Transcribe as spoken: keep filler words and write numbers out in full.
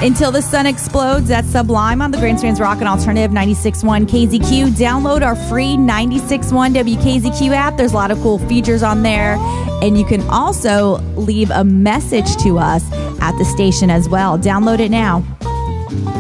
Until the Sun Explodes, that's Sublime on the Grandstand's Rockin' Alternative ninety-six point one K Z Q. Download our free ninety-six point one W K Z Q app. There's a lot of cool features on there. And you can also leave a message to us at the station as well. Download it now.